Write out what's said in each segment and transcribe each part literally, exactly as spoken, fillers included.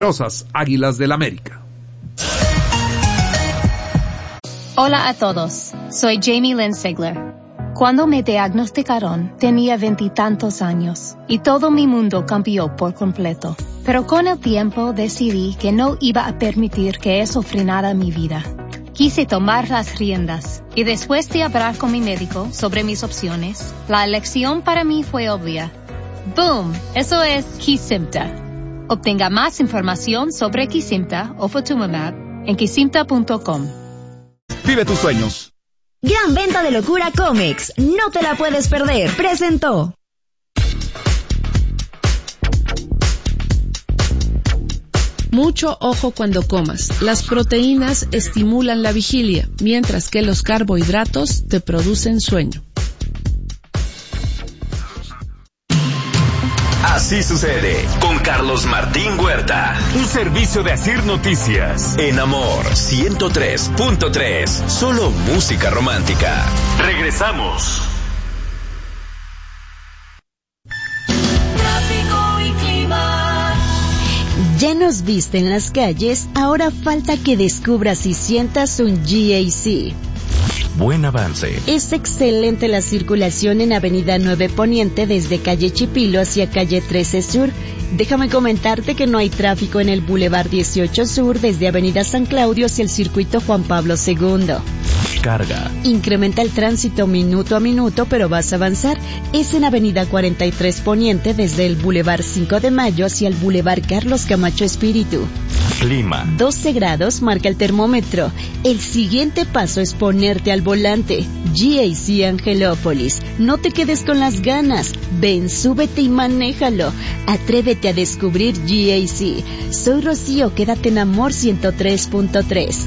Rosas Águilas del América. Hola a todos, soy Jamie Lynn Sigler. Cuando me diagnosticaron, tenía veintitantos años y todo mi mundo cambió por completo. Pero con el tiempo decidí que no iba a permitir que eso frenara mi vida. Quise tomar las riendas y después de hablar con mi médico sobre mis opciones, la elección para mí fue obvia. ¡Boom! Eso es Kesimpta. Obtenga más información sobre Kesimpta o Ofatumumab en kesimpta punto com. Vive tus sueños. Gran venta de locura Comex. No te la puedes perder. Presentó. Mucho ojo cuando comas. Las proteínas estimulan la vigilia, mientras que los carbohidratos te producen sueño. Así sucede con Carlos Martín Huerta. Un servicio de Asir Noticias. En Amor ciento tres punto tres. Solo música romántica. Regresamos. Tráfico y clima. Ya nos viste en las calles, ahora falta que descubras y sientas un G A C. Buen avance. Es excelente la circulación en Avenida nueve Poniente desde calle Chipilo hacia calle trece Sur. Déjame comentarte que no hay tráfico en el Boulevard dieciocho Sur desde Avenida San Claudio hacia el circuito Juan Pablo segundo. Carga. Incrementa el tránsito minuto a minuto, pero vas a avanzar. Es en Avenida cuarenta y tres Poniente desde el Boulevard cinco de Mayo hacia el Boulevard Carlos Camacho Espíritu. Clima. doce grados marca el termómetro. El siguiente paso es ponerte al volante. G A C Angelópolis. No te quedes con las ganas. Ven, súbete y manéjalo. Atrévete a descubrir G A C. Soy Rocío, quédate en Amor ciento tres punto tres.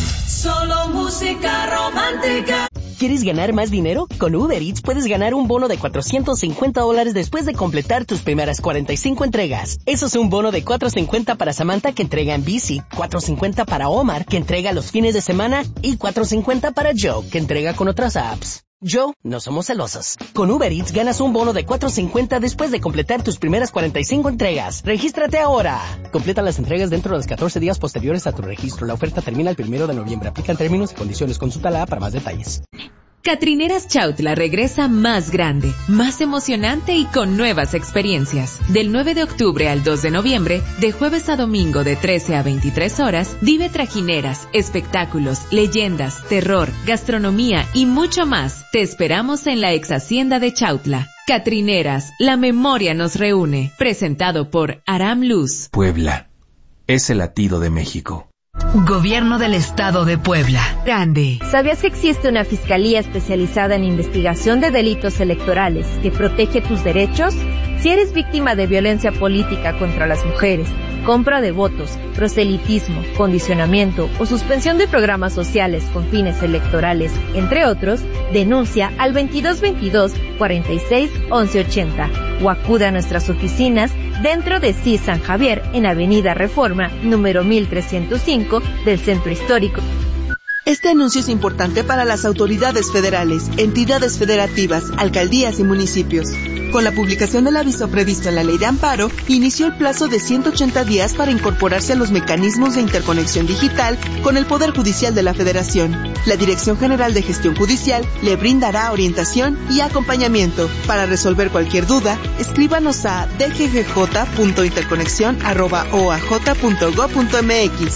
Solo música romántica. ¿Quieres ganar más dinero? Con Uber Eats puedes ganar un bono de cuatrocientos cincuenta dólares después de completar tus primeras cuarenta y cinco entregas. Eso es un bono de cuatrocientos cincuenta para Samantha, que entrega en bici, cuatrocientos cincuenta para Omar, que entrega los fines de semana, y cuatrocientos cincuenta para Joe, que entrega con otras apps. Joe, no somos celosos. Con Uber Eats ganas un bono de cuatrocientos cincuenta después de completar tus primeras cuarenta y cinco entregas. ¡Regístrate ahora! Completa las entregas dentro de los catorce días posteriores a tu registro. La oferta termina el primero de noviembre. Aplican términos y condiciones. Consúltala para más detalles. Catrineras Chautla regresa más grande, más emocionante y con nuevas experiencias. Del nueve de octubre al dos de noviembre, de jueves a domingo de trece a veintitrés horas, vive trajineras, espectáculos, leyendas, terror, gastronomía y mucho más. Te esperamos en la ex hacienda de Chautla. Catrineras, la memoria nos reúne. Presentado por Aram Luz. Puebla es el latido de México. Gobierno del Estado de Puebla. Grande. ¿Sabías que existe una fiscalía especializada en investigación de delitos electorales que protege tus derechos? Si eres víctima de violencia política contra las mujeres, compra de votos, proselitismo, condicionamiento o suspensión de programas sociales con fines electorales, entre otros, denuncia al veintidós veintidós, cuarenta y seis, once ochenta o acude a nuestras oficinas dentro de C I S San Javier en Avenida Reforma, número mil trescientos cinco del Centro Histórico. Este anuncio es importante para las autoridades federales, entidades federativas, alcaldías y municipios. Con la publicación del aviso previsto en la Ley de Amparo, inició el plazo de ciento ochenta días para incorporarse a los mecanismos de interconexión digital con el Poder Judicial de la Federación. La Dirección General de Gestión Judicial le brindará orientación y acompañamiento. Para resolver cualquier duda, escríbanos a d g g j punto interconexión arroba o a j punto gob punto m x.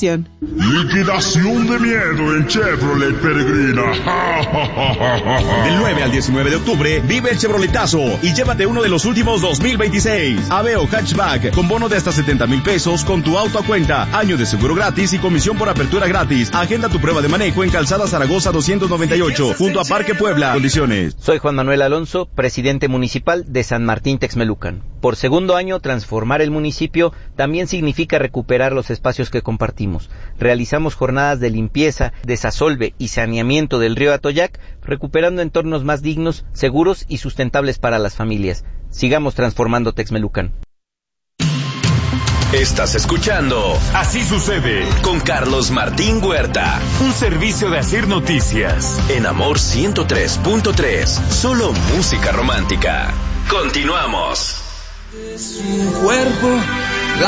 Liquidación de miedo en Chevrolet Peregrina. Del nueve al diecinueve de octubre, vive el Chevroletazo y llévate uno de los últimos dos mil veintiséis. Aveo Hatchback con bono de hasta setenta mil pesos con tu auto a cuenta, año de seguro gratis y comisión por apertura gratis. Agenda tu prueba de manejo en Calzada Zaragoza doscientos noventa y ocho, junto a Parque Puebla. Condiciones. Soy Juan Manuel Alonso, presidente municipal de San Martín Texmelucan. Por segundo año, transformar el municipio también significa recuperar los espacios que compartimos. Realizamos jornadas de limpieza, desasolve y saneamiento del río Atoyac, recuperando entornos más dignos, seguros y sustentables para las familias. Sigamos transformando Texmelucan. Estás escuchando Así Sucede con Carlos Martín Huerta. Un servicio de Asir Noticias. En Amor ciento tres punto tres. Solo música romántica. Continuamos. Es un cuerpo